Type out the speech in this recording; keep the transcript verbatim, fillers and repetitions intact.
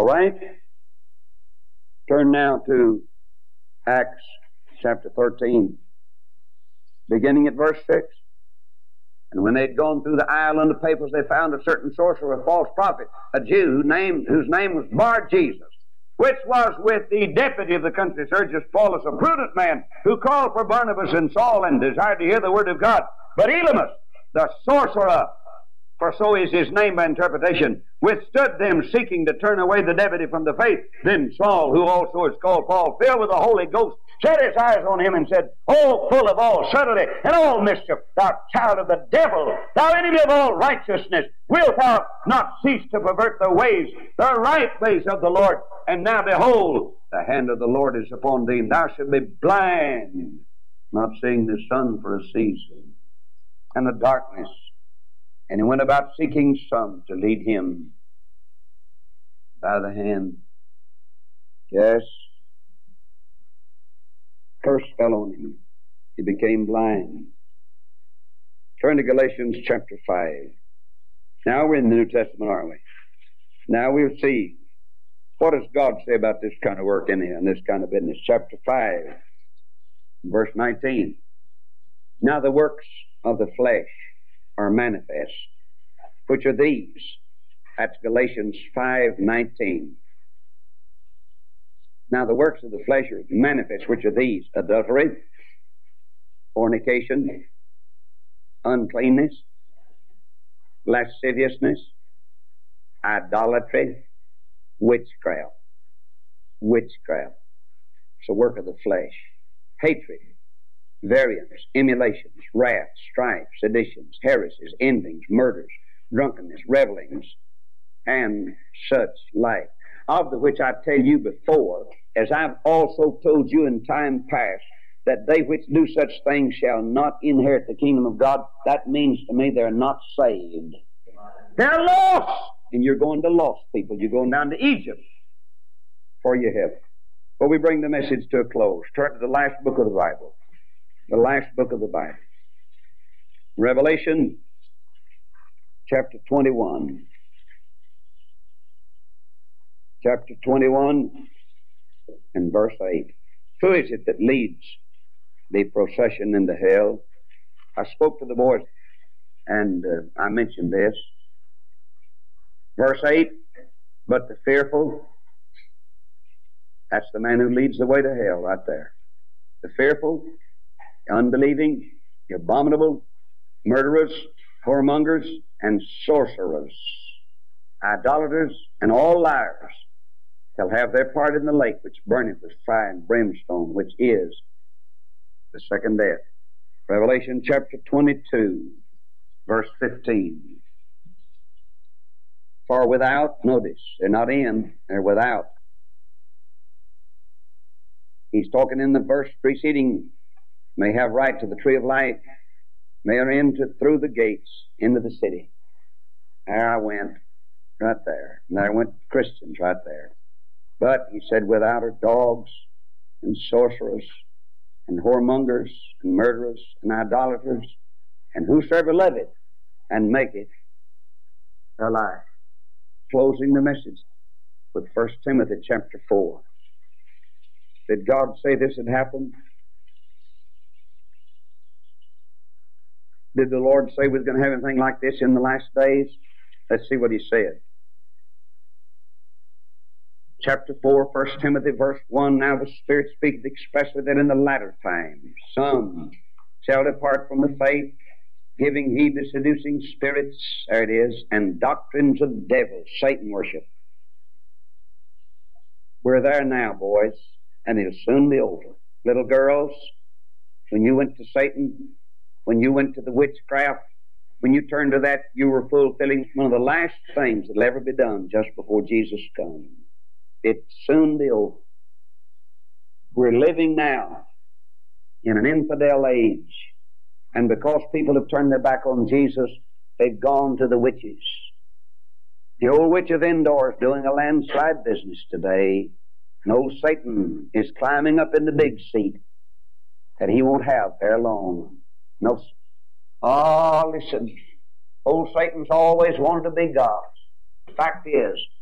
right? Turn now to Acts chapter thirteen, beginning at verse six. And when they'd gone through the island of Paphos, they found a certain sorcerer, a false prophet, a Jew, named, whose name was Bar-Jesus, which was with the deputy of the country, Sergius Paulus, a prudent man, who called for Barnabas and Saul and desired to hear the word of God. But Elymas, the sorcerer, for so is his name by interpretation, withstood them, seeking to turn away the deputy from the faith. Then Saul, who also is called Paul, filled with the Holy Ghost, set his eyes on him and said, O full of all subtlety and all mischief, thou child of the devil, thou enemy of all righteousness, wilt thou not cease to pervert the ways, the right ways of the Lord? And now behold, the hand of the Lord is upon thee, and thou shalt be blind, not seeing the sun for a season, and the darkness. And he went about seeking some to lead him by the hand. Yes. Curse fell on him. He became blind. Turn to Galatians chapter five. Now we're in the New Testament, aren't we? Now we'll see, what does God say about this kind of work in here and this kind of business? Chapter five, verse nineteen. Now the works of the flesh are manifest, which are these. That's Galatians five nineteen. Now the works of the flesh are manifest, which are these: adultery, fornication, uncleanness, lasciviousness, idolatry, witchcraft. Witchcraft. It's the work of the flesh. Hatred, variance, emulations, wrath, strife, seditions, heresies, envyings, murders, drunkenness, revelings, and such like, of the which I tell you before, as I've also told you in time past, that they which do such things shall not inherit the kingdom of God. That means to me they're not saved. They're lost. And you're going to lost people. You're going down to Egypt for your heaven. Well, we bring the message to a close. Turn to the last book of the Bible. The last book of the Bible. Revelation chapter twenty-one. Chapter twenty-one and verse eight. Who is it that leads the procession into hell? I spoke to the boys and uh, I mentioned this. Verse eight, but the fearful, that's the man who leads the way to hell right there. The fearful, unbelieving, abominable, murderers, whoremongers, and sorcerers, idolaters, and all liars shall have their part in the lake which burneth with fire and brimstone, which is the second death. Revelation chapter twenty-two, verse fifteen. For without, notice, they're not in, they're without. He's talking in the verse preceding, may have right to the tree of life, may enter into through the gates into the city. There I went, right there. And there went Christians right there. But, he said, without are dogs and sorcerers and whoremongers and murderers and idolaters and whosoever loveth and maketh a lie. Closing the message with First Timothy chapter four. Did God say this had happened? Did the Lord say we was going to have anything like this in the last days? Let's see what he said. Chapter four, First Timothy, verse one. Now the Spirit speaketh expressly that in the latter times some shall depart from the faith, giving heed to seducing spirits, there it is, and doctrines of devils, Satan worship. We're there now, boys, and it'll soon be over. Little girls, when you went to Satan, when you went to the witchcraft, when you turned to that, you were fulfilling one of the last things that'll ever be done just before Jesus comes. It'll soon be over. We're living now in an infidel age. And because people have turned their back on Jesus, they've gone to the witches. The old witch of Endor is doing a landslide business today. And old Satan is climbing up in the big seat that he won't have very long. No. Oh, listen. Old Satan's always wanted to be God. The fact is,